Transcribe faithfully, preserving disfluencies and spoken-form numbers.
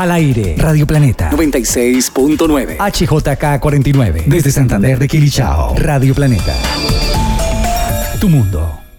Al aire, Radio Planeta noventa y seis punto nueve. H J K cuarenta y nueve. Desde Santander de Quilichao. Radio Planeta. Tu mundo.